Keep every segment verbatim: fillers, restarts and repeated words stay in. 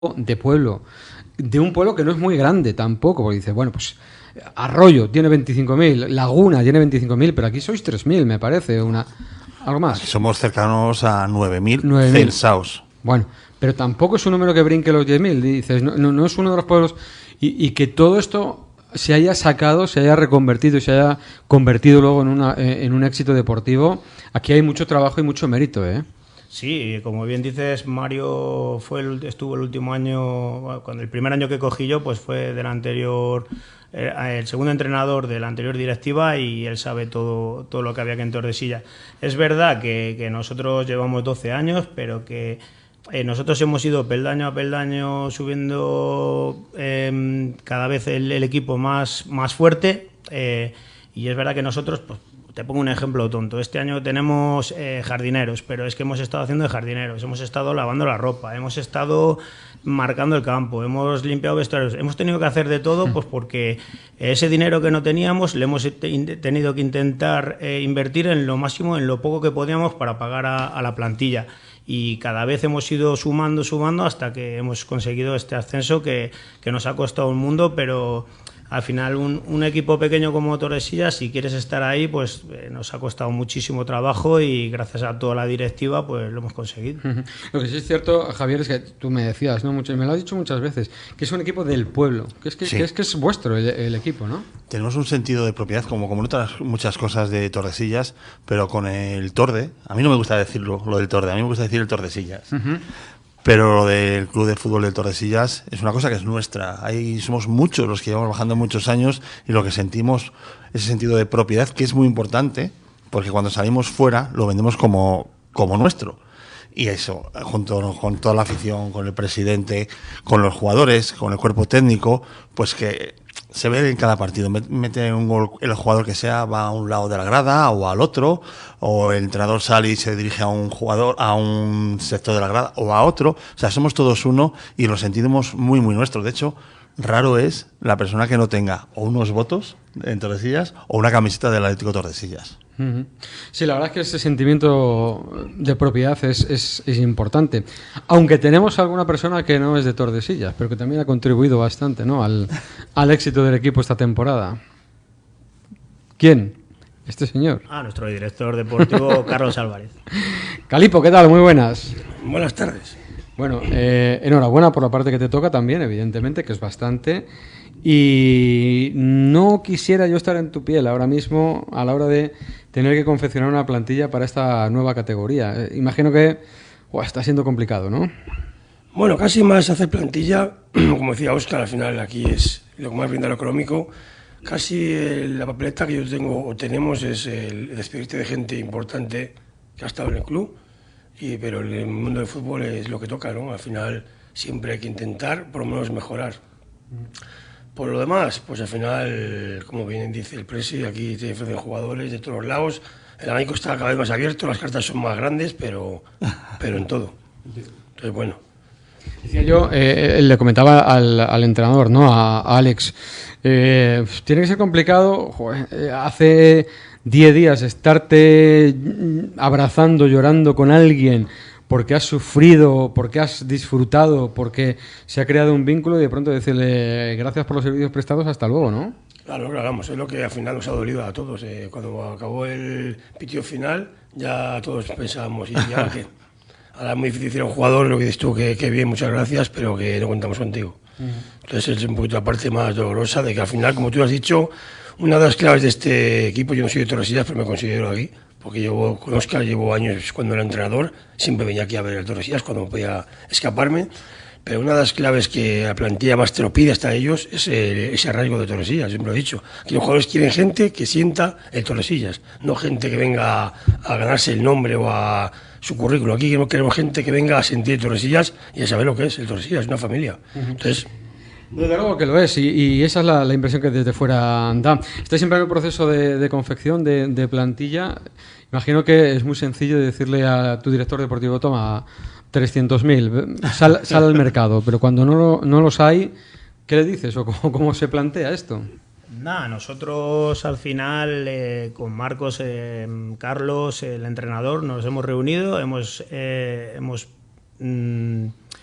de pueblo, de un pueblo que no es muy grande tampoco, porque dices, bueno, pues Arroyo tiene veinticinco mil, Laguna tiene veinticinco mil, pero aquí sois tres mil, me parece, una algo más. Aquí somos cercanos a nueve mil nueve mil censados. Bueno, pero tampoco es un número que brinque los diez mil, dices, no, no, no es uno de los pueblos, y, y que todo esto se haya sacado, se haya reconvertido y se haya convertido luego en, una, en un éxito deportivo. Aquí hay mucho trabajo y mucho mérito, ¿eh? Sí, como bien dices, Mario fue el, estuvo el último año, cuando el primer año que cogí yo, pues fue del anterior, eh, el segundo entrenador de la anterior directiva, y él sabe todo, todo lo que había que en Tordesillas. Es verdad que, que nosotros llevamos doce años, pero que eh, nosotros hemos ido peldaño a peldaño subiendo eh, cada vez el, el equipo más, más fuerte, eh, y es verdad que nosotros, pues, te pongo un ejemplo tonto. Este año tenemos eh, jardineros, pero es que hemos estado haciendo de jardineros, hemos estado lavando la ropa, hemos estado marcando el campo, hemos limpiado vestuarios, hemos tenido que hacer de todo, pues porque ese dinero que no teníamos le hemos tenido que intentar eh, invertir en lo máximo, en lo poco que podíamos para pagar a, a la plantilla. Y cada vez hemos ido sumando, sumando, hasta que hemos conseguido este ascenso que, que nos ha costado un mundo, pero al final un, un equipo pequeño como Tordesillas, si quieres estar ahí, pues eh, nos ha costado muchísimo trabajo, y gracias a toda la directiva pues lo hemos conseguido. Uh-huh. Lo que sí es cierto, Javier, es que tú me decías, ¿no? Mucho, me lo has dicho muchas veces, que es un equipo del pueblo, que es que, sí. que, es, que es vuestro el, el equipo, ¿no? Tenemos un sentido de propiedad, como, como en otras muchas cosas de Tordesillas, pero con el Torde, a mí no me gusta decirlo, lo del Torde, a mí me gusta decir el Tordesillas. Uh-huh. Pero lo del Club de Fútbol del Tordesillas es una cosa que es nuestra. Ahí somos muchos los que llevamos bajando muchos años, y lo que sentimos, ese sentido de propiedad, que es muy importante, porque cuando salimos fuera lo vendemos como, como nuestro. Y eso, junto con toda la afición, con el presidente, con los jugadores, con el cuerpo técnico, pues que se ve en cada partido. Mete un gol el jugador que sea, va a un lado de la grada o al otro, o el entrenador sale y se dirige a un jugador, a un sector de la grada o a otro. O sea, somos todos uno y lo sentimos muy, muy nuestro. De hecho, raro es la persona que no tenga o unos votos en Tordesillas o una camiseta del Atlético Tordesillas. Uh-huh. Sí, la verdad es que ese sentimiento de propiedad es, es, es importante. Aunque tenemos alguna persona que no es de Tordesillas, pero que también ha contribuido bastante, ¿no? al, al éxito del equipo esta temporada. ¿Quién? Este señor. Ah, nuestro director deportivo, Carlos Álvarez. Calipo, ¿qué tal? Muy buenas. Buenas tardes. Bueno, eh, enhorabuena por la parte que te toca también, evidentemente, que es bastante. Y no quisiera yo estar en tu piel ahora mismo a la hora de tener que confeccionar una plantilla para esta nueva categoría. Eh, imagino que oh, está siendo complicado, ¿no? Bueno, casi más hacer plantilla, como decía Óscar, al final aquí es lo que más brinda lo económico. Casi eh, la papeleta que yo tengo o tenemos es el despedirte de gente importante que ha estado en el club, y, pero el mundo del fútbol es lo que toca, ¿no? Al final siempre hay que intentar por lo menos mejorar. Por lo demás, pues al final, como bien dice el presi, aquí te ofrecen jugadores de todos los lados, el abanico está cada vez más abierto, las cartas son más grandes, pero, pero en todo. Entonces, bueno. Decía yo, eh, le comentaba al, al entrenador, ¿no? A, a Alex, eh, tiene que ser complicado, joder, eh, hace diez días estarte abrazando, llorando con alguien porque has sufrido, porque has disfrutado, porque se ha creado un vínculo, y de pronto decirle gracias por los servicios prestados, hasta luego, ¿no? Claro, claro, vamos, es lo que al final nos ha dolido a todos. Eh, cuando acabó el pitido final, ya todos pensábamos, ¿y ya qué? Ahora es muy difícil ser un jugador, lo que dices tú, que, que bien, muchas gracias, pero que no contamos contigo. Uh-huh. Entonces es un poquito la parte más dolorosa de que al final, como tú has dicho, una de las claves de este equipo, yo no soy de Tordesillas, pero me considero aquí, porque yo con Óscar llevo años cuando era entrenador, siempre venía aquí a ver el Tordesillas cuando podía escaparme, pero una de las claves que la plantilla más te lo pide hasta ellos es el, ese arraigo de Tordesillas, siempre lo he dicho. Que los jugadores quieren gente que sienta el Tordesillas, no gente que venga a, a ganarse el nombre o a su currículo. Aquí queremos gente que venga a sentir Tordesillas y a saber lo que es el Tordesillas, es una familia. Uh-huh. Entonces, desde luego que lo es, y, y esa es la, la impresión que desde fuera da. Estáis siempre en el proceso de, de confección de, de plantilla. Imagino que es muy sencillo decirle a tu director deportivo, toma trescientos mil, sal, sal al mercado, pero cuando no, lo, no los hay, ¿qué le dices o cómo, cómo se plantea esto? Nada, nosotros al final eh, con Marcos, eh, Carlos, el entrenador, nos hemos reunido, hemos, eh, hemos mm,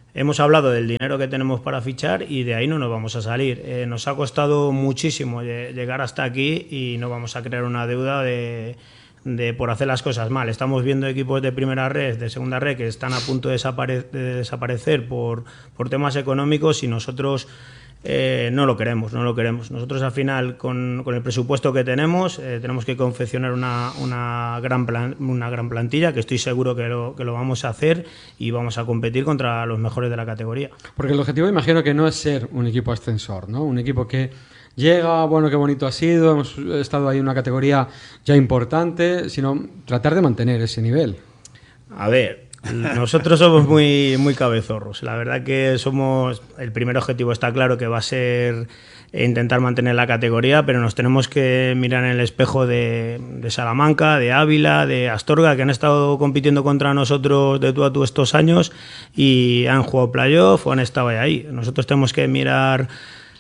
hemos hablado del dinero que tenemos para fichar y de ahí no nos vamos a salir. Eh, nos ha costado muchísimo llegar hasta aquí y no vamos a crear una deuda de, de por hacer las cosas mal. Estamos viendo equipos de primera red, de segunda red, que están a punto de, desapare de desaparecer por, por temas económicos y nosotros eh, no lo queremos, no lo queremos. Nosotros al final, con, con el presupuesto que tenemos, eh, tenemos que confeccionar una, una, gran plan, una gran plantilla, que estoy seguro que lo, que lo vamos a hacer y vamos a competir contra los mejores de la categoría. Porque el objetivo, imagino que no es ser un equipo ascensor, ¿no? Un equipo que llega, bueno, qué bonito ha sido, hemos estado ahí en una categoría ya importante, sino tratar de mantener ese nivel. A ver, nosotros somos muy, muy cabezorros. La verdad que somos, el primer objetivo está claro que va a ser intentar mantener la categoría, pero nos tenemos que mirar en el espejo de, de Salamanca, de Ávila, de Astorga, que han estado compitiendo contra nosotros de tú a tú estos años y han jugado playoff o han estado ahí. Nosotros tenemos que mirar...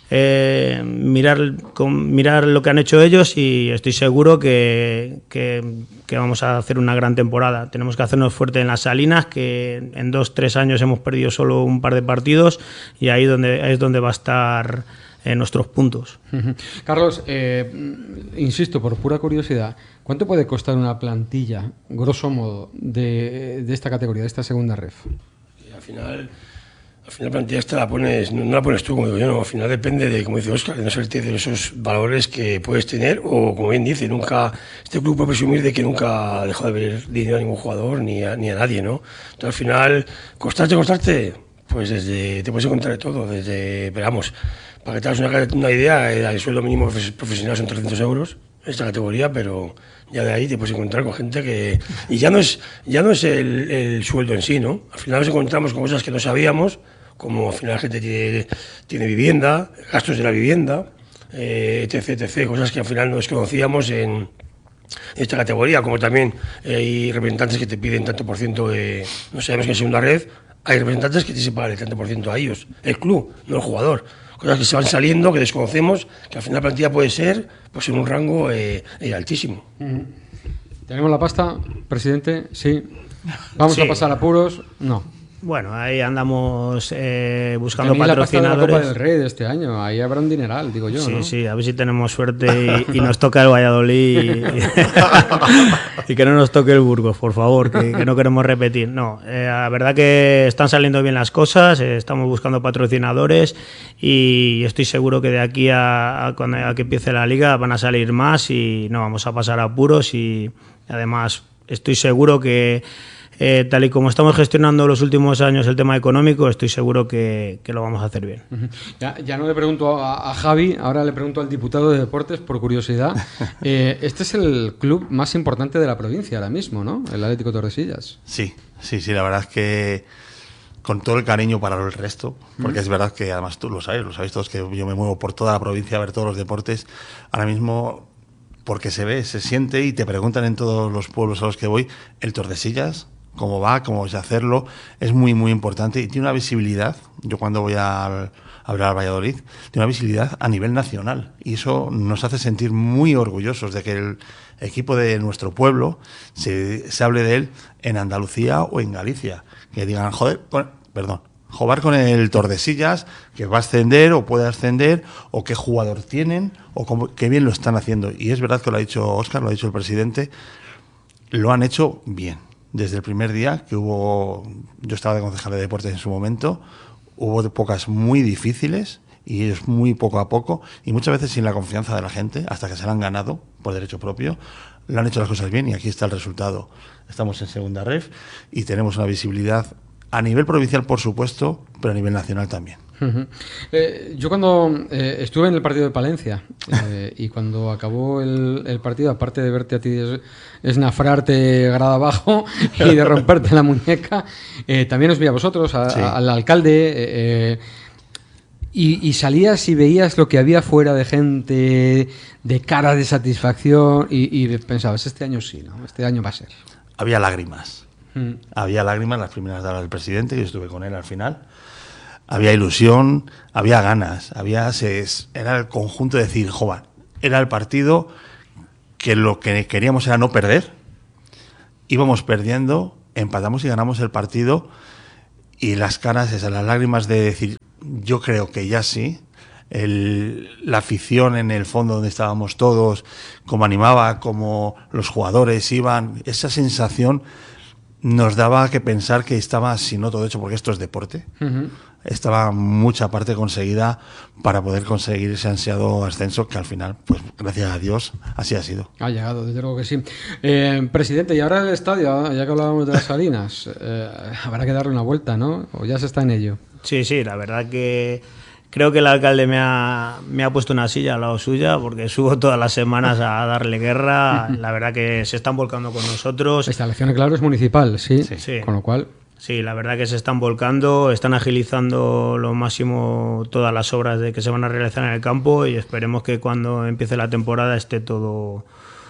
Eh, mirar, con, mirar lo que han hecho ellos y estoy seguro que, que, que vamos a hacer una gran temporada. Tenemos que hacernos fuerte en las Salinas, que en dos, tres años hemos perdido solo un par de partidos y ahí, donde, ahí es donde va a estar eh, nuestros puntos. Carlos, eh, insisto, por pura curiosidad, ¿cuánto puede costar una plantilla, grosso modo, de, de esta categoría, de esta segunda ref? Y al final... Al final la plantilla esta la pones, no, no la pones tú, como digo yo, no. Al final depende de, como dice Óscar, de no salirte de esos valores que puedes tener o, como bien dice, nunca, este club puede presumir de que nunca ha dejado de ver dinero a ningún jugador ni a, ni a nadie, ¿no? Entonces al final, costarte, costarte, pues desde, te puedes encontrar de todo, desde, esperamos, para que te hagas una, una idea, el sueldo mínimo profesional son trescientos euros, esta categoría, pero ya de ahí te puedes encontrar con gente que... Y ya no es, ya no es el, el sueldo en sí, ¿no? Al final nos encontramos con cosas que no sabíamos, como al final la gente tiene, tiene vivienda, gastos de la vivienda, eh, etc, etcétera, cosas que al final no desconocíamos en esta categoría, como también eh, hay representantes que te piden tanto por ciento de... No sabemos que en segunda red hay representantes que tienes que pagar el tanto por ciento a ellos, el club, no el jugador. Cosas que se van saliendo, que desconocemos, que al final la plantilla puede ser pues en un rango eh, eh, altísimo. Uh-huh. ¿Tenemos la pasta, presidente? Sí. ¿Vamos sí. a pasar apuros? No. Bueno, ahí andamos eh, buscando También patrocinadores. La pasta de la Copa del Rey de este año, ahí habrá un dineral, digo yo, sí, ¿no? Sí, a ver si tenemos suerte y, y nos toca el Valladolid y, y que no nos toque el Burgos, por favor, que, que no queremos repetir. No, eh, la verdad que están saliendo bien las cosas, eh, estamos buscando patrocinadores y estoy seguro que de aquí a, a, cuando, a que empiece la liga van a salir más y no vamos a pasar apuros y además estoy seguro que Eh, tal y como estamos gestionando los últimos años el tema económico, estoy seguro que, que lo vamos a hacer bien. Uh-huh. ya, ya no le pregunto a, a Javi, ahora le pregunto al diputado de Deportes, por curiosidad. Eh, este es el club más importante de la provincia ahora mismo, ¿no? El Atlético Tordesillas. Sí, sí, sí, la verdad es que con todo el cariño para el resto, porque uh-huh. es verdad que además tú lo sabes, lo sabéis todos, que yo me muevo por toda la provincia a ver todos los deportes. Ahora mismo, porque se ve, se siente y te preguntan en todos los pueblos a los que voy, el Tordesillas, cómo va, cómo es hacerlo, es muy, muy importante y tiene una visibilidad. Yo cuando voy a, a hablar al Valladolid, tiene una visibilidad a nivel nacional y eso nos hace sentir muy orgullosos de que el equipo de nuestro pueblo se, se hable de él en Andalucía o en Galicia. Que digan, joder, con, perdón, jugar con el Tordesillas, que va a ascender o puede ascender, o qué jugador tienen, o cómo, qué bien lo están haciendo. Y es verdad que lo ha dicho Óscar, lo ha dicho el presidente, lo han hecho bien. Desde el primer día que hubo, yo estaba de concejal de deportes en su momento, hubo épocas muy difíciles y ellos muy poco a poco y muchas veces sin la confianza de la gente, hasta que se la han ganado por derecho propio, lo han hecho las cosas bien y aquí está el resultado. Estamos en segunda ref y tenemos una visibilidad a nivel provincial, por supuesto, pero a nivel nacional también. Uh-huh. Eh, yo cuando eh, estuve en el partido de Palencia eh, y cuando acabó el, el partido, aparte de verte a ti es, esnafrarte grada abajo y de romperte la muñeca, eh, también os vi a vosotros, a, sí. a, al alcalde, eh, y, y salías y veías lo que había fuera de gente, de cara de satisfacción y, y pensabas, este año sí, ¿no? Este año va a ser. Había lágrimas, mm. había lágrimas las primeras de del presidente, yo estuve con él al final. Había ilusión, había ganas, había se, era el conjunto de decir, joder, era el partido que lo que queríamos era no perder, íbamos perdiendo, empatamos y ganamos el partido y las caras, esas, las lágrimas de decir, yo creo que ya sí. El, la afición en el fondo donde estábamos todos, cómo animaba, cómo los jugadores iban, esa sensación nos daba que pensar que estaba, si no todo hecho, porque esto es deporte, uh-huh. estaba mucha parte conseguida para poder conseguir ese ansiado ascenso que al final, pues gracias a Dios, así ha sido. Ha llegado, desde luego que sí. Eh, presidente, y ahora el estadio, ya que hablábamos de las Salinas, eh, habrá que darle una vuelta, ¿no? ¿O ya se está en ello? Sí, sí, la verdad que creo que el alcalde me ha, me ha puesto una silla al lado suya porque subo todas las semanas a darle guerra. La verdad que se están volcando con nosotros. La instalación, claro, es municipal, sí. Sí, sí. Con lo cual... Sí, la verdad que se están volcando, están agilizando lo máximo todas las obras de que se van a realizar en el campo y esperemos que cuando empiece la temporada esté todo,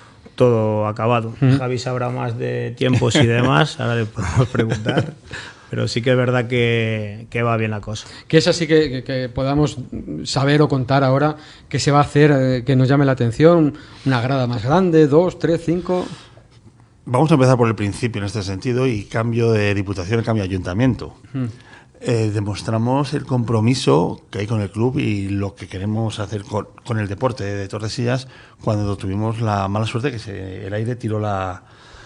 todo acabado. Mm. Javi sabrá más de tiempos y demás, ahora le podemos preguntar. Pero sí que es verdad que, que va bien la cosa. Que es así que, que, que podamos saber o contar ahora qué se va a hacer, eh, que nos llame la atención, una grada más grande, dos, tres, cinco... Vamos a empezar por el principio en este sentido y cambio de diputación, cambio de ayuntamiento. Hmm. Eh, demostramos el compromiso que hay con el club y lo que queremos hacer con, con el deporte de Tordesillas cuando tuvimos la mala suerte que se, el aire tiró la...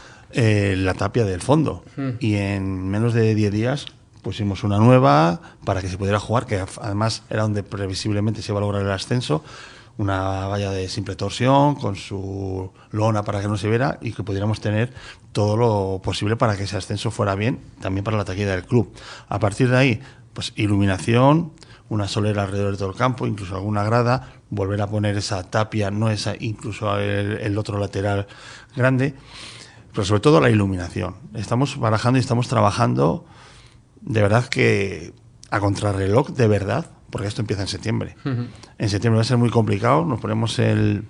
Eh, la tapia del fondo mm. y en menos de diez días pusimos una nueva para que se pudiera jugar, que además era donde previsiblemente se iba a lograr el ascenso, una valla de simple torsión con su lona para que no se viera y que pudiéramos tener todo lo posible para que ese ascenso fuera bien, también para la taquilla del club. A partir de ahí, pues iluminación, una solera alrededor de todo el campo, incluso alguna grada, volver a poner esa tapia, no esa, incluso el, el otro lateral grande. Pero sobre todo la iluminación. Estamos barajando y estamos trabajando de verdad que a contrarreloj de verdad, porque esto empieza en septiembre. Uh-huh. En septiembre va a ser muy complicado, nos ponemos el,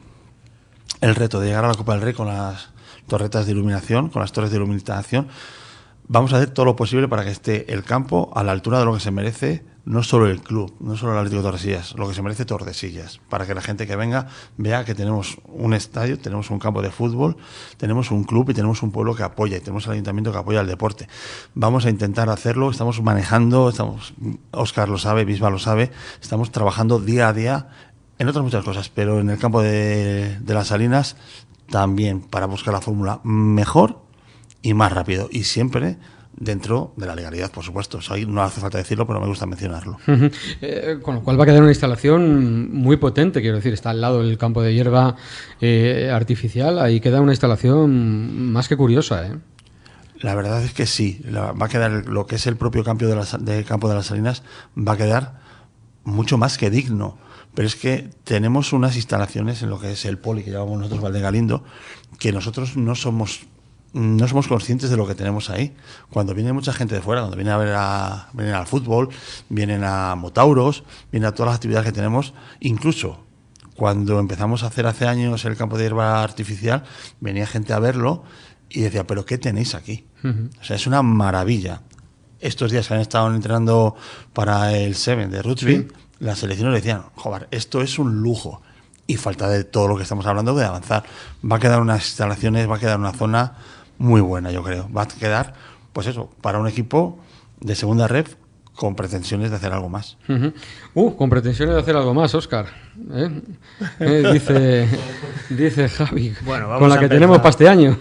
el reto de llegar a la Copa del Rey con las torretas de iluminación, con las torres de iluminación. Vamos a hacer todo lo posible para que esté el campo a la altura de lo que se merece, no solo el club, no solo el Atlético de Tordesillas, lo que se merece Tordesillas, para que la gente que venga vea que tenemos un estadio, tenemos un campo de fútbol, tenemos un club y tenemos un pueblo que apoya y tenemos el ayuntamiento que apoya el deporte. Vamos a intentar hacerlo, estamos manejando, estamos, Óscar lo sabe, Bisba lo sabe, estamos trabajando día a día en otras muchas cosas, pero en el campo de, de las Salinas también para buscar la fórmula mejor y más rápido y siempre dentro de la legalidad, por supuesto. Eso ahí no hace falta decirlo, pero me gusta mencionarlo. Uh-huh. Eh, con lo cual va a quedar una instalación muy potente, quiero decir, está al lado del campo de hierba eh, artificial, ahí queda una instalación más que curiosa, ¿eh? La verdad es que sí, la, va a quedar lo que es el propio campo de, las, de campo de las Salinas, va a quedar mucho más que digno. Pero es que tenemos unas instalaciones en lo que es el poli que llamamos nosotros Valdegalindo, que nosotros no somos no somos conscientes de lo que tenemos ahí. Cuando viene mucha gente de fuera, cuando viene a ver a, vienen al fútbol, vienen a Motauros, vienen a todas las actividades que tenemos, incluso cuando empezamos a hacer hace años el campo de hierba artificial, venía gente a verlo y decía, ¿pero qué tenéis aquí? Uh-huh. O sea, es una maravilla. Estos días que han estado entrenando para el Seven de rugby, sí. Las selecciones decían, joder, esto es un lujo. Y falta de todo lo que estamos hablando de avanzar. Va a quedar unas instalaciones, va a quedar una zona muy buena, yo creo. Va a quedar, pues eso, para un equipo de segunda ref con pretensiones de hacer algo más. Uh-huh. Uh, con pretensiones de hacer algo más, Óscar. ¿Eh? Eh, dice, dice Javi, bueno, vamos con la que empezar. Tenemos para este año.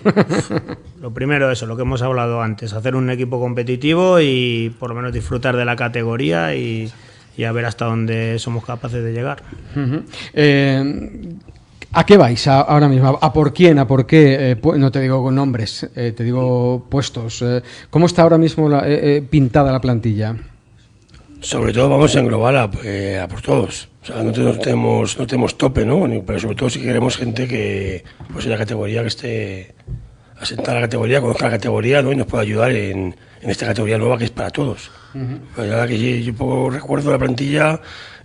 Lo primero, eso, lo que hemos hablado antes, hacer un equipo competitivo y por lo menos disfrutar de la categoría y, y a ver hasta dónde somos capaces de llegar. Uh-huh. Eh, ¿A qué vais a, ahora mismo? ¿A por quién? ¿A por qué? Eh, pu- no te digo con nombres, eh, te digo puestos. Eh, ¿Cómo está ahora mismo la, eh, eh, pintada la plantilla? Sobre todo vamos a englobar a, eh, a por todos. O sea, no tenemos, no tenemos tope, ¿no? Pero sobre todo si queremos gente que, pues en la categoría que esté asentada la categoría, conozca la categoría, ¿no? Y nos pueda ayudar en, en esta categoría nueva que es para todos. Uh-huh. Pues ya que yo, yo poco recuerdo la plantilla,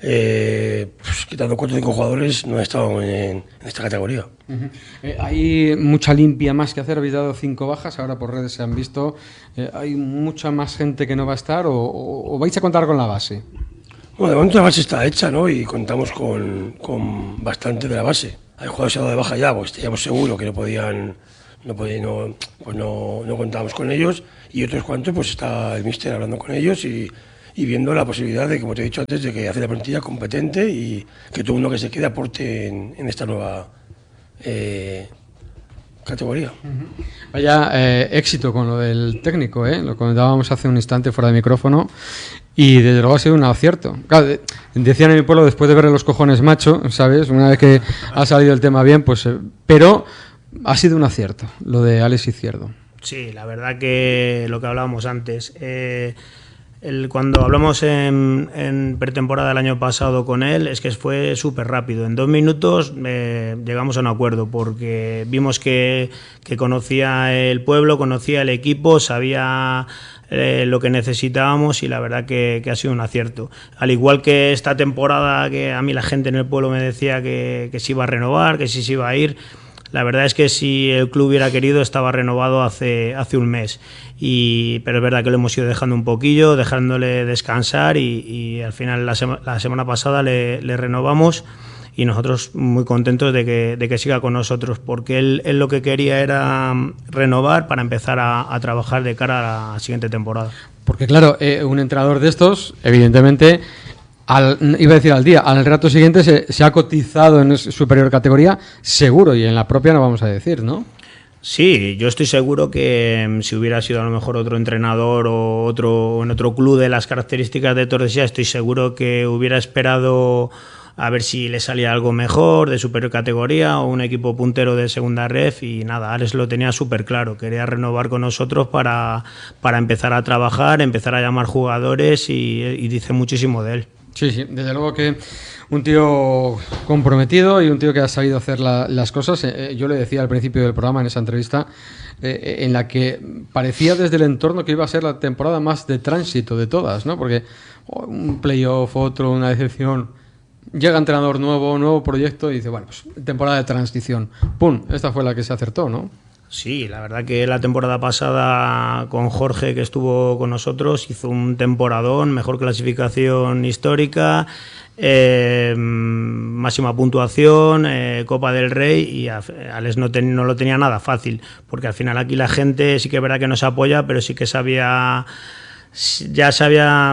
eh, pues, quitando cuatro o cinco jugadores, no he estado en, en esta categoría. Uh-huh. Eh, hay mucha limpia más que hacer, habéis dado cinco bajas, ahora por redes se han visto. Eh, ¿Hay mucha más gente que no va a estar o, o, o vais a contar con la base? Bueno, de momento la base está hecha, ¿no? Y contamos con, con bastante de la base. Hay jugadores que se han dado de baja ya, pues teníamos seguro que no podían no, puede, no, pues no, no contábamos con ellos, y otros cuantos pues está el míster hablando con ellos y, y viendo la posibilidad de, como te he dicho antes, de que hace la plantilla competente y que todo uno que se quede aporte en, en esta nueva eh, categoría. Vaya eh, éxito con lo del técnico, ¿eh? Lo comentábamos hace un instante fuera de micrófono y desde luego ha sido un acierto. Claro, de, decían en mi pueblo, después de verle los cojones macho, ¿sabes? Una vez que ha salido el tema bien, pues... Eh, pero ha sido un acierto lo de Alex Izquierdo. Sí, la verdad que lo que hablábamos antes... Eh, El, cuando hablamos en, en pretemporada el año pasado con él, es que fue súper rápido. En dos minutos eh, llegamos a un acuerdo porque vimos que, que conocía el pueblo, conocía el equipo, sabía eh, lo que necesitábamos y la verdad que, que ha sido un acierto. Al igual que esta temporada que a mí la gente en el pueblo me decía que, que se iba a renovar, que sí se iba a ir. La verdad es que si el club hubiera querido estaba renovado hace, hace un mes, y, pero es verdad que lo hemos ido dejando un poquillo, dejándole descansar y, y al final la, sema, la semana pasada le, le renovamos y nosotros muy contentos de que, de que siga con nosotros porque él, él lo que quería era renovar para empezar a, a trabajar de cara a la siguiente temporada. Porque claro, eh, un entrenador de estos, evidentemente... Al, iba a decir al día, al rato siguiente se, se ha cotizado en superior categoría, seguro, y en la propia no vamos a decir, ¿no? Sí, yo estoy seguro que si hubiera sido a lo mejor otro entrenador o otro en otro club de las características de Tordesillas, estoy seguro que hubiera esperado a ver si le salía algo mejor de superior categoría o un equipo puntero de segunda ref y nada, Alex lo tenía súper claro, quería renovar con nosotros para, para empezar a trabajar, empezar a llamar jugadores y, y dice muchísimo de él. Sí, sí, desde luego que un tío comprometido y un tío que ha sabido hacer la, las cosas. Eh, yo le decía al principio del programa, en esa entrevista, eh, en la que parecía desde el entorno que iba a ser la temporada más de tránsito de todas, ¿no? Porque oh, un playoff, otro, una decepción, llega entrenador nuevo, nuevo proyecto y dice, bueno, pues temporada de transición. ¡Pum! Esta fue la que se acertó, ¿no? Sí, la verdad que la temporada pasada con Jorge, que estuvo con nosotros, hizo un temporadón, mejor clasificación histórica, eh, máxima puntuación, eh, Copa del Rey, y Alex no, ten, no lo tenía nada fácil, porque al final aquí la gente sí que es verdad que nos apoya, pero sí que sabía, ya sabía...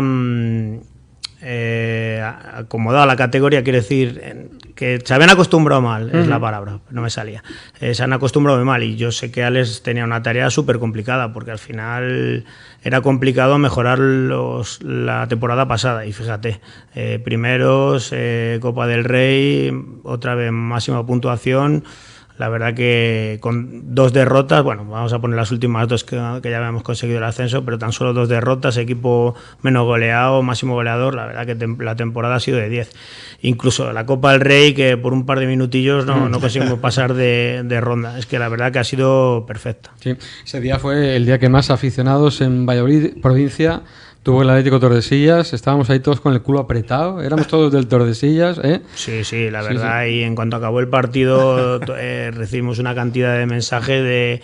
Eh, acomodado a la categoría, quiere decir que se habían acostumbrado mal, es uh-huh. la palabra, no me salía, eh, se han acostumbrado mal y yo sé que Alex tenía una tarea súper complicada porque al final era complicado mejorar los, la temporada pasada y fíjate, eh, primeros, eh, Copa del Rey, otra vez máxima puntuación. La verdad que con dos derrotas, bueno, vamos a poner las últimas dos que, que ya habíamos conseguido el ascenso, pero tan solo dos derrotas, equipo menos goleado, máximo goleador, la verdad que tem- la temporada ha sido de diez. Incluso la Copa del Rey, que por un par de minutillos no, no conseguimos pasar de, de ronda. Es que la verdad que ha sido perfecta. Sí, ese día fue el día que más aficionados en Valladolid, provincia, tuvo el Atlético Tordesillas, estábamos ahí todos con el culo apretado, éramos todos del Tordesillas, ¿eh? Sí, sí, la verdad, sí, sí. Y en cuanto acabó el partido eh, recibimos una cantidad de mensajes de,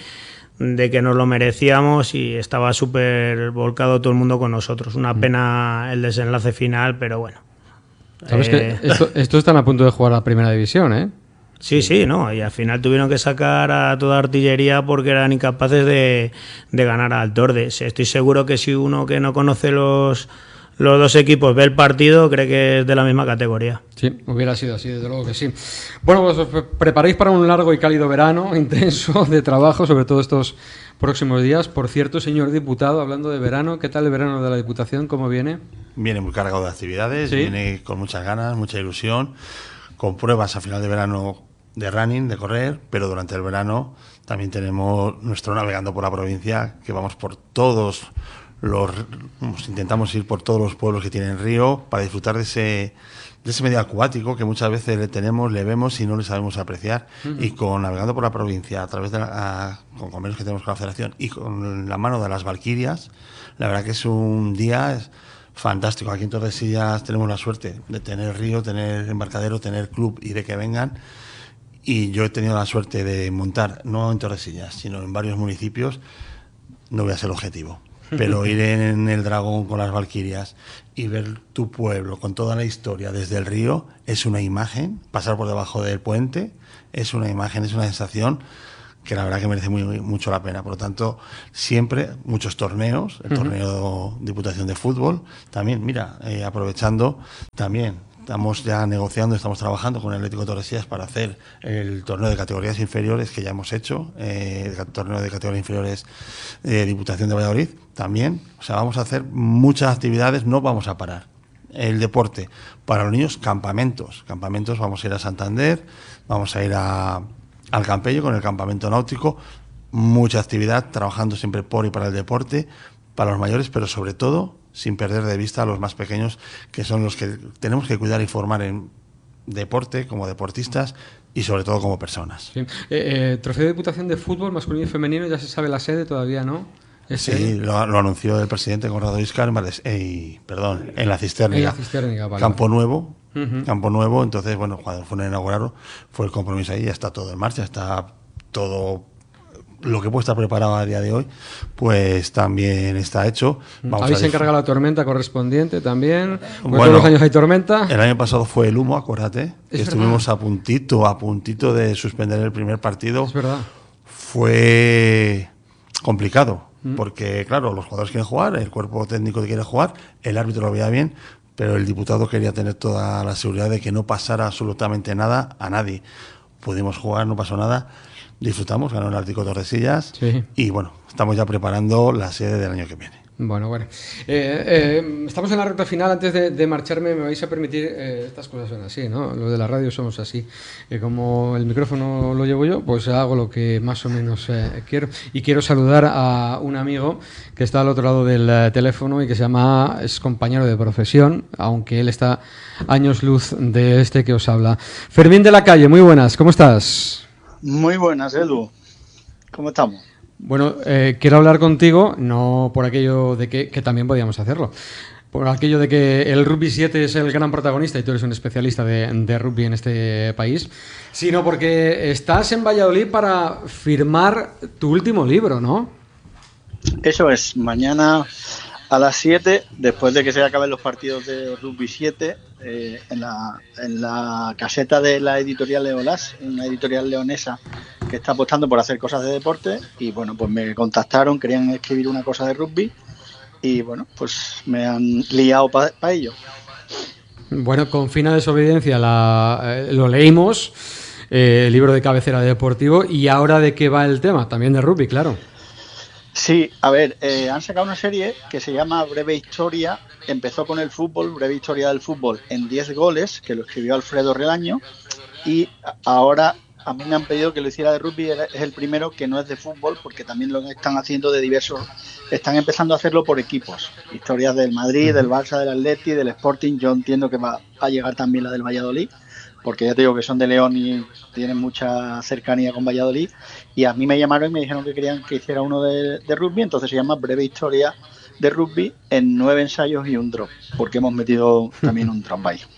de que nos lo merecíamos y estaba súper volcado todo el mundo con nosotros. Una pena el desenlace final, pero bueno. Sabes eh... que esto, esto están a punto de jugar a la primera división, ¿eh? Sí, sí, no, y al final tuvieron que sacar a toda artillería porque eran incapaces de, de ganar al Tordes. Estoy seguro que si uno que no conoce los, los dos equipos ve el partido, cree que es de la misma categoría. Sí, hubiera sido así, desde luego que sí. Bueno, pues os preparéis para un largo y cálido verano, intenso de trabajo, sobre todo estos próximos días. Por cierto, señor diputado, hablando de verano, ¿qué tal el verano de la Diputación? ¿Cómo viene? Viene muy cargado de actividades, ¿sí? Viene con muchas ganas, mucha ilusión, con pruebas a final de verano de running, de correr, pero durante el verano también tenemos nuestro Navegando por la Provincia, que vamos por todos los, intentamos ir por todos los pueblos que tienen río para disfrutar de ese, de ese medio acuático que muchas veces le tenemos, le vemos y no le sabemos apreciar. Uh-huh. Y con Navegando por la Provincia, a través de la, a, con convenios que tenemos con la Federación y con la mano de las Valquirias, la verdad que es un día es fantástico. Aquí en Tordesillas tenemos la suerte de tener río, tener embarcadero, tener club y de que vengan. Y yo he tenido la suerte de montar, no en Tordesillas, sino en varios municipios. No voy a ser objetivo, pero ir en el Dragón con las Valquirias y ver tu pueblo con toda la historia desde el río es una imagen. Pasar por debajo del puente es una imagen, es una sensación que la verdad que merece muy, muy, mucho la pena. Por lo tanto, siempre muchos torneos, el uh-huh. torneo Diputación de Fútbol, también, mira, eh, aprovechando, también estamos ya negociando, estamos trabajando con el Atlético de Tordesillas para hacer el torneo de categorías inferiores que ya hemos hecho, eh, el torneo de categorías inferiores de Diputación de Valladolid, también. O sea, vamos a hacer muchas actividades, no vamos a parar. El deporte, para los niños, campamentos. Campamentos, vamos a ir a Santander, vamos a ir a... al Campello con el campamento náutico, mucha actividad, trabajando siempre por y para el deporte, para los mayores, pero sobre todo sin perder de vista a los más pequeños, que son los que tenemos que cuidar y formar en deporte, como deportistas y sobre todo como personas. Sí. Eh, eh, Trofeo de Diputación de Fútbol masculino y femenino, ya se sabe la sede todavía, ¿no? Sí, lo, lo anunció el presidente Conrado Iscar, eh, perdón, en la Cistérniga, en la Cistérniga, vale, Campo vale. Nuevo, uh-huh. Campo Nuevo, entonces, bueno, cuando fueron a inaugurarlo, fue el compromiso ahí, ya está todo en marcha, está todo, lo que puede estar preparado a día de hoy, pues también está hecho. Vamos ¿Habéis a encargado la tormenta correspondiente también? Bueno, todos los años hay tormenta. El año pasado fue el humo, acuérdate, que estuvimos verdad. a puntito, a puntito de suspender el primer partido. Es verdad. Fue complicado. Porque, claro, los jugadores quieren jugar, el cuerpo técnico quiere jugar, el árbitro lo veía bien, pero el diputado quería tener toda la seguridad de que no pasara absolutamente nada a nadie. Pudimos jugar, no pasó nada, disfrutamos, ganó el Atlético de Tordesillas sí. y, bueno, estamos ya preparando la sede del año que viene. Bueno, bueno. Eh, eh, estamos en la recta final. Antes de, de marcharme, me vais a permitir... Eh, estas cosas son así, ¿no? Los de la radio somos así. Eh, como el micrófono lo llevo yo, pues hago lo que más o menos eh, quiero. Y quiero saludar a un amigo que está al otro lado del uh, teléfono y que se llama... Es compañero de profesión, aunque él está años luz de este que os habla. Fermín de la Calle, muy buenas. ¿Cómo estás? Muy buenas, Edu. ¿Cómo estamos? Bueno, eh, quiero hablar contigo, no por aquello de que, que también podíamos hacerlo, por aquello de que el Rugby siete es el gran protagonista y tú eres un especialista de, de rugby en este país, sino porque estás en Valladolid para firmar tu último libro, ¿no? Eso es, mañana a las siete, después de que se acaben los partidos de Rugby siete, eh, en, la, en la caseta de la editorial Leolás, una editorial leonesa que está apostando por hacer cosas de deporte, y bueno, pues me contactaron, querían escribir una cosa de rugby, y bueno, pues me han liado para pa ello. Bueno, con fina desobediencia la, eh, lo leímos, eh, el libro de cabecera de deportivo, y ahora ¿de qué va el tema? También de rugby, claro. Sí, a ver, eh, han sacado una serie que se llama Breve Historia, empezó con el fútbol, Breve Historia del Fútbol, en diez goles, que lo escribió Alfredo Relaño, y ahora a mí me han pedido que lo hiciera de rugby, es el primero que no es de fútbol, porque también lo están haciendo de diversos, están empezando a hacerlo por equipos, historias del Madrid, del Barça, del Atleti, del Sporting, yo entiendo que va a llegar también la del Valladolid, porque ya te digo que son de León y tienen mucha cercanía con Valladolid, y a mí me llamaron y me dijeron que querían que hiciera uno de, de rugby, entonces se llama Breve Historia de Rugby en nueve ensayos y un drop, porque hemos metido también un drop ahí.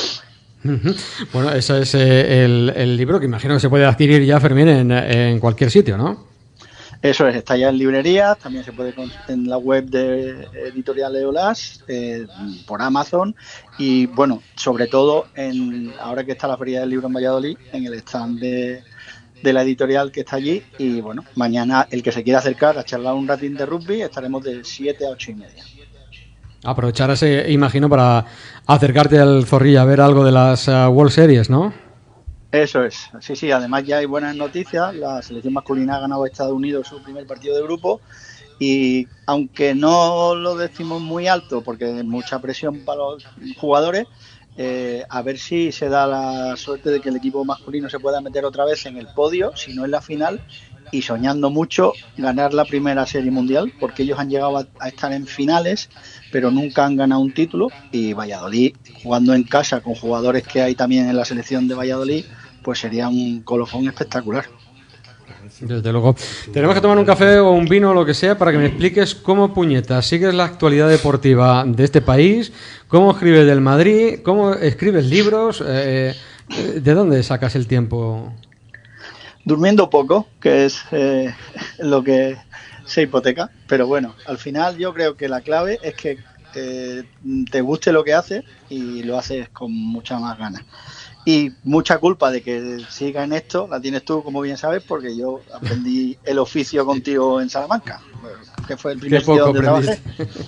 Bueno, ese es eh, el, el libro que imagino que se puede adquirir ya, Fermín, en, en cualquier sitio, ¿no? Eso es, está ya en librerías, también se puede en la web de Editorial Eolás, eh, por Amazon, y bueno, sobre todo en ahora que está la Feria del Libro en Valladolid, en el stand de, de la editorial que está allí, y bueno, mañana el que se quiera acercar a charlar un ratín de rugby, estaremos de siete a ocho y media. Aprovechar ese, imagino, para acercarte al Zorrilla a ver algo de las uh, World Series, ¿no? Eso es, sí, sí, además ya hay buenas noticias, la selección masculina ha ganado a Estados Unidos su primer partido de grupo y aunque no lo decimos muy alto porque hay mucha presión para los jugadores, eh, a ver si se da la suerte de que el equipo masculino se pueda meter otra vez en el podio, si no en la final, y soñando mucho ganar la primera serie mundial, porque ellos han llegado a, a estar en finales, pero nunca han ganado un título, y Valladolid, jugando en casa con jugadores que hay también en la selección de Valladolid, pues sería un colofón espectacular. Desde luego. Tenemos que tomar un café o un vino o lo que sea para que me expliques cómo, puñetas, sigues la actualidad deportiva de este país, cómo escribes del Madrid, cómo escribes libros, eh, ¿de dónde sacas el tiempo? Durmiendo poco, que es eh, lo que se hipoteca, pero bueno, al final yo creo que la clave es que eh, te guste lo que haces y lo haces con mucha más ganas. Y mucha culpa de que siga en esto la tienes tú, como bien sabes, porque yo aprendí el oficio contigo en Salamanca, que fue el primer sitio donde trabajé.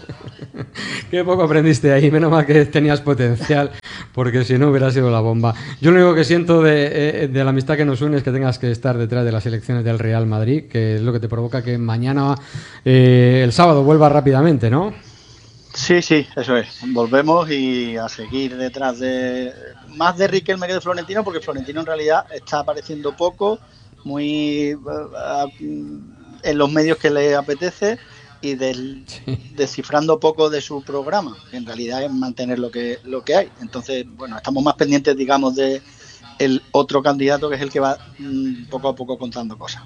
Qué poco aprendiste ahí, menos mal que tenías potencial, porque si no hubiera sido la bomba. Yo lo único que siento de, de la amistad que nos une es que tengas que estar detrás de las elecciones del Real Madrid, que es lo que te provoca que mañana, eh, el sábado, vuelva rápidamente, ¿no? Sí, sí, eso es. Volvemos y a seguir detrás de... Más de Riquelme que de Florentino, porque Florentino en realidad está apareciendo poco, muy uh, en los medios que le apetece y del, sí. descifrando poco de su programa, que en realidad es mantener lo que lo que hay. Entonces, bueno, estamos más pendientes, digamos, de el otro candidato, que es el que va um, poco a poco contando cosas.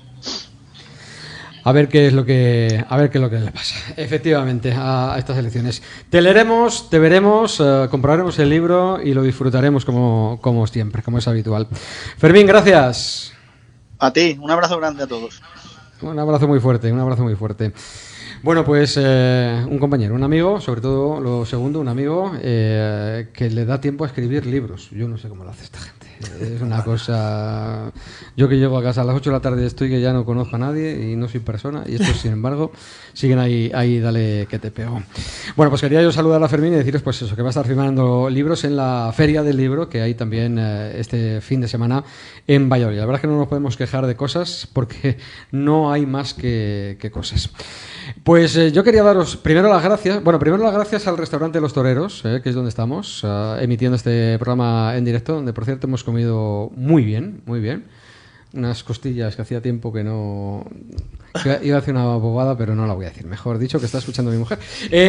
A ver qué es lo que a ver qué es lo que le pasa, efectivamente, a, a estas elecciones. Te leeremos, te veremos, uh, compraremos el libro y lo disfrutaremos como, como siempre, como es habitual. Fermín, gracias. A ti, un abrazo grande a todos. Un abrazo muy fuerte, un abrazo muy fuerte. Bueno, pues eh, un compañero, un amigo, sobre todo lo segundo, un amigo eh, que le da tiempo a escribir libros. Yo no sé cómo lo hace esta gente. Es una cosa... Yo que llego a casa a las ocho de la tarde estoy que ya no conozco a nadie y no soy persona, y estos, sin embargo, siguen ahí, ahí dale que te pego. Bueno, pues quería yo saludar a Fermín y deciros pues eso, que va a estar firmando libros en la Feria del Libro, que hay también eh, este fin de semana en Valladolid. La verdad es que no nos podemos quejar de cosas porque no hay más que, que cosas. Pues eh, yo quería daros primero las gracias, bueno, primero las gracias al restaurante Los Toreros, eh, que es donde estamos, uh, emitiendo este programa en directo, donde por cierto hemos comido muy bien, muy bien. Unas costillas que hacía tiempo que no... Que iba a decir una bobada, pero no la voy a decir. Mejor dicho, que está escuchando mi mujer.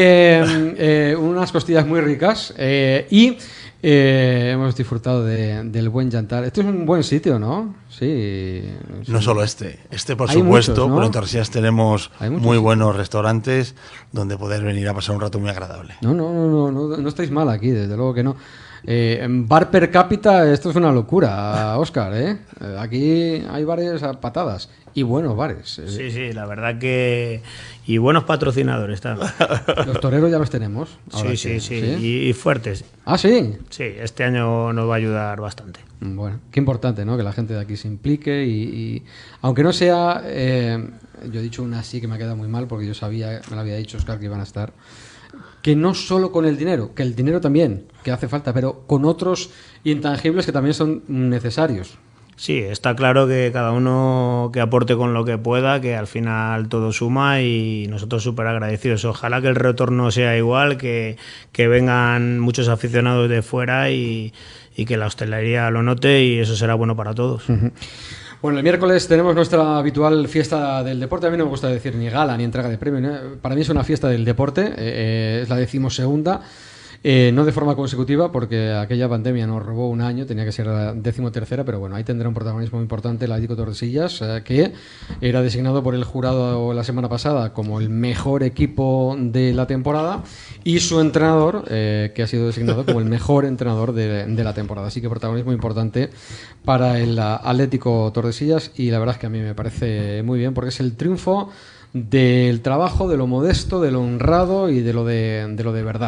Eh, eh, unas costillas muy ricas eh, y eh, hemos disfrutado de, del buen jantar. Esto es un buen sitio, ¿no? Sí. sí. No solo este. Este, por Hay supuesto, muchos, ¿no? pero en Tordesillas tenemos muy sí. buenos restaurantes donde poder venir a pasar un rato muy agradable. No, no, no, no, no, no estáis mal aquí, desde luego que no. Eh, en bar per cápita esto es una locura, Óscar, ¿eh? Aquí hay bares a patadas y buenos bares. ¿eh? Sí, sí, la verdad que... Y buenos patrocinadores también. Los toreros ya los tenemos. Sí, sí, sí, sí, y, y fuertes. Ah, sí. Sí, este año nos va a ayudar bastante. Bueno, qué importante, ¿no? Que la gente de aquí se implique y, y aunque no sea... Eh, yo he dicho una sí que me ha quedado muy mal porque yo sabía, me lo había dicho Óscar, que iban a estar... Que no solo con el dinero, que el dinero también, que hace falta, pero con otros intangibles que también son necesarios. Sí, está claro que cada uno que aporte con lo que pueda, que al final todo suma y nosotros súper agradecidos. Ojalá que el retorno sea igual, que, que vengan muchos aficionados de fuera y, y que la hostelería lo note y eso será bueno para todos. Uh-huh. Bueno, el miércoles tenemos nuestra habitual fiesta del deporte. A mí no me gusta decir ni gala ni entrega de premio, ¿no? Para mí es una fiesta del deporte, eh, es la decimosegunda, eh, no de forma consecutiva porque aquella pandemia nos robó un año, tenía que ser la decimotercera, pero bueno, ahí tendrá un protagonismo importante el Atlético Tordesillas, eh, que era designado por el jurado la semana pasada como el mejor equipo de la temporada y su entrenador, eh, que ha sido designado como el mejor entrenador de, de la temporada. Así que protagonismo importante para el Atlético Tordesillas y la verdad es que a mí me parece muy bien porque es el triunfo del trabajo, de lo modesto, de lo honrado y de lo de, de, lo de verdad.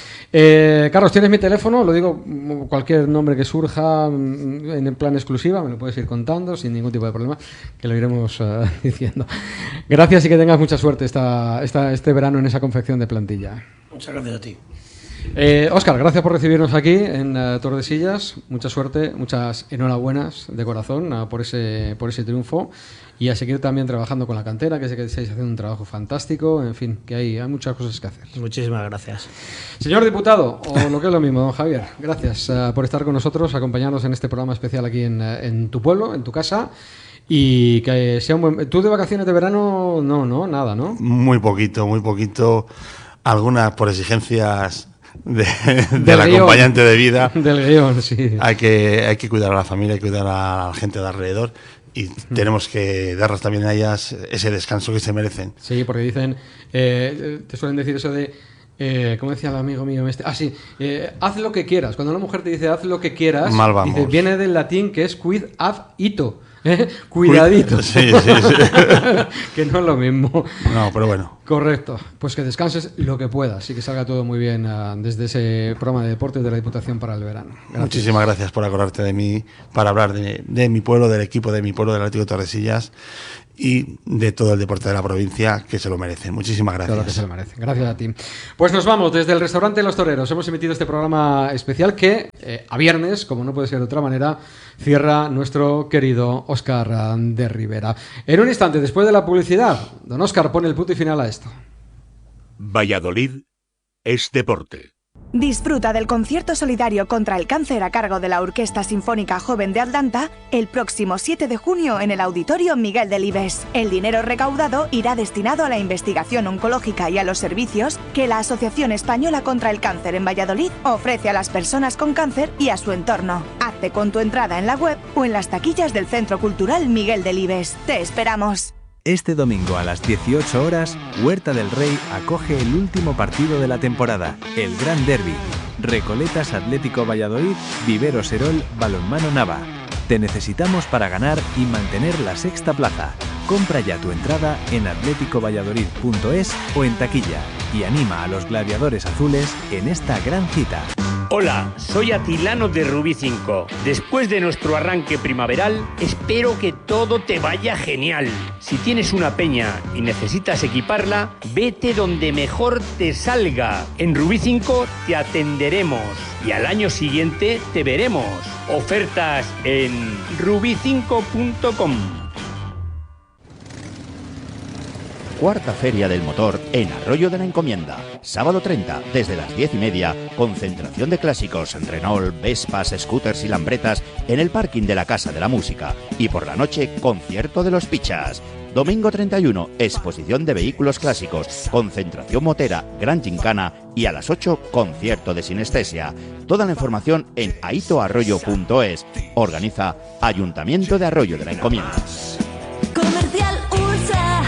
Eh, Carlos, tienes mi teléfono, lo digo, cualquier nombre que surja en el plan exclusiva, me lo puedes ir contando sin ningún tipo de problema, que lo iremos uh, diciendo. Gracias y que tengas mucha suerte esta, esta, este verano en esa confección de plantilla. Muchas gracias a ti. Eh, Óscar, gracias por recibirnos aquí en uh, Tordesillas, mucha suerte, muchas enhorabuenas de corazón uh, por ese, por ese triunfo. Y a seguir también trabajando con la cantera, que sé que estáis haciendo un trabajo fantástico. En fin, que hay, hay muchas cosas que hacer. Muchísimas gracias. Señor diputado, o lo que es lo mismo, don Javier, gracias uh, por estar con nosotros, acompañarnos en este programa especial aquí en, en tu pueblo, en tu casa. Y que sea un buen... ¿Tú de vacaciones de verano? No, no, nada, ¿no? Muy poquito, muy poquito. Algunas por exigencias de, del del acompañante guión, de vida. Del guión, sí. Hay que, hay que cuidar a la familia, hay que cuidar a la gente de alrededor. Y tenemos que darles también a ellas ese descanso que se merecen. Sí, porque dicen, eh, te suelen decir eso de, eh, ¿cómo decía el amigo mío este? Ah, sí, eh, haz lo que quieras. Cuando una mujer te dice haz lo que quieras, Mal vamos. dice, viene del latín que es quid ad ito. ¿Eh? Cuidadito. Sí, sí, sí. Que no es lo mismo. No, pero bueno. Correcto. Pues que descanses lo que puedas y que salga todo muy bien uh, desde ese programa de deportes de la Diputación para el verano. Gracias. Muchísimas gracias por acordarte de mí, para hablar de, de mi pueblo, del equipo de mi pueblo, del Atlético Tordesillas y de todo el deporte de la provincia, que se lo merece. Muchísimas gracias. Claro que se lo merece. Gracias a ti. Pues nos vamos desde el restaurante Los Toreros. Hemos emitido este programa especial que eh, a viernes, como no puede ser de otra manera, cierra nuestro querido Óscar de Rivera. En un instante, después de la publicidad, don Óscar pone el punto y final a esto. Valladolid es deporte. Disfruta del concierto solidario contra el cáncer a cargo de la Orquesta Sinfónica Joven de Atlanta el próximo siete de junio en el Auditorio Miguel Delibes. El dinero recaudado irá destinado a la investigación oncológica y a los servicios que la Asociación Española contra el Cáncer en Valladolid ofrece a las personas con cáncer y a su entorno. Hazte con tu entrada en la web o en las taquillas del Centro Cultural Miguel Delibes. ¡Te esperamos! Este domingo a las dieciocho horas, Huerta del Rey acoge el último partido de la temporada, el Gran Derby. Recoletas Atlético Valladolid, Vivero Serol, Balonmano Nava. Te necesitamos para ganar y mantener la sexta plaza. Compra ya tu entrada en atlético valladolid punto es o en taquilla y anima a los gladiadores azules en esta gran cita. Hola, soy Atilano de Rubí cinco. Después de nuestro arranque primaveral, espero que todo te vaya genial. Si tienes una peña y necesitas equiparla, vete donde mejor te salga. En Rubí cinco te atenderemos y al año siguiente te veremos. Ofertas en rubí cinco punto com. Cuarta Feria del Motor en Arroyo de la Encomienda. Sábado treinta, desde las diez y media, concentración de clásicos, Renault, Vespas, scooters y lambretas en el parking de la Casa de la Música. Y por la noche, concierto de los Pichas. Domingo treinta y uno, exposición de vehículos clásicos, concentración motera, gran gincana y a las ocho, concierto de sinestesia. Toda la información en aito arroyo punto es. Organiza Ayuntamiento de Arroyo de la Encomienda. Comercial Ursa.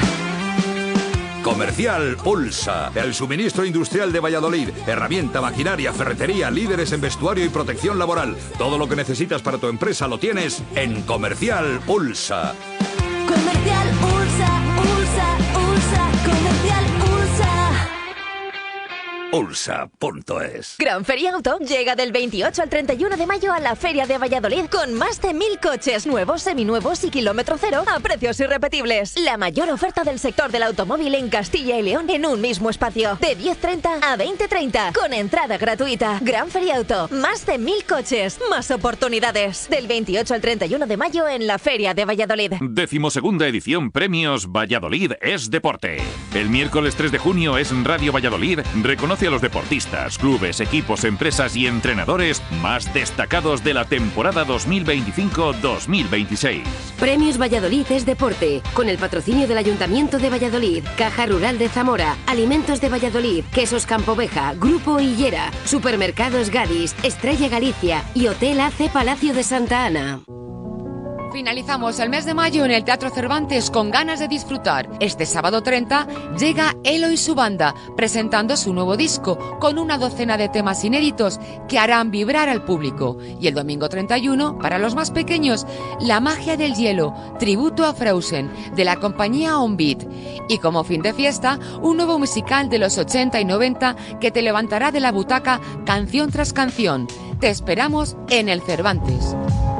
Comercial Pulsa, el suministro industrial de Valladolid, herramienta, maquinaria, ferretería, líderes en vestuario y protección laboral. Todo lo que necesitas para tu empresa lo tienes en Comercial Pulsa. Comercial Ursa, Ursa, Ursa, Comercial Ursa. Ulsa punto es. Gran Feria Auto llega del veintiocho al treinta y uno de mayo a la Feria de Valladolid con más de mil coches nuevos, seminuevos y kilómetro cero a precios irrepetibles. La mayor oferta del sector del automóvil en Castilla y León en un mismo espacio. De diez treinta a veinte treinta con entrada gratuita. Gran Feria Auto, más de mil coches, más oportunidades. Del veintiocho al treinta y uno de mayo en la Feria de Valladolid. Decimosegunda edición Premios Valladolid es Deporte. El miércoles tres de junio es Radio Valladolid. Reconoce a los deportistas, clubes, equipos, empresas y entrenadores más destacados de la temporada dos mil veinticinco dos mil veintiséis. Premios Valladolid es Deporte, con el patrocinio del Ayuntamiento de Valladolid, Caja Rural de Zamora, Alimentos de Valladolid, Quesos Campoveja, Grupo Hillera, Supermercados Gadis, Estrella Galicia y Hotel A C Palacio de Santa Ana. Finalizamos el mes de mayo en el Teatro Cervantes con ganas de disfrutar. Este sábado treinta llega Elo y su banda presentando su nuevo disco con una docena de temas inéditos que harán vibrar al público. Y el domingo treinta y uno, para los más pequeños, La magia del hielo, tributo a Frozen, de la compañía On Beat. Y como fin de fiesta, un nuevo musical de los ochenta y noventa que te levantará de la butaca canción tras canción. Te esperamos en el Cervantes.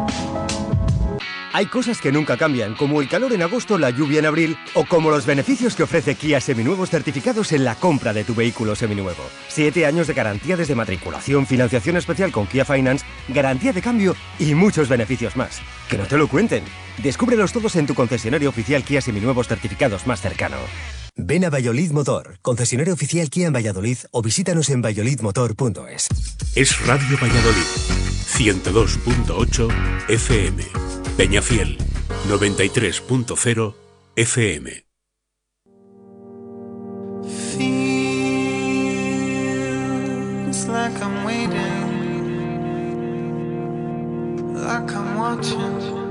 Hay cosas que nunca cambian, como el calor en agosto, la lluvia en abril, o como los beneficios que ofrece Kia Seminuevos certificados en la compra de tu vehículo seminuevo. Siete años de garantía desde matriculación, financiación especial con Kia Finance, garantía de cambio y muchos beneficios más. ¡Que no te lo cuenten! Descúbrelos todos en tu concesionario oficial Kia Seminuevos certificados más cercano. Ven a Valladolid Motor, concesionario oficial Kia en Valladolid, o visítanos en valladolid motor punto es. Es Radio Valladolid, ciento dos punto ocho F M. Peñafiel, noventa y tres punto cero F M. Feels like I'm waiting, like I'm watching.